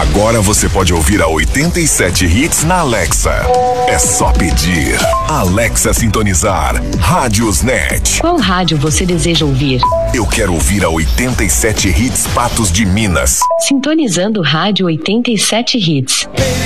Agora você pode ouvir a 87 Hits na Alexa. É só pedir. Alexa sintonizar Rádiosnet. Qual rádio você deseja ouvir? Eu quero ouvir a 87 Hits Patos de Minas. Sintonizando Rádio 87 Hits.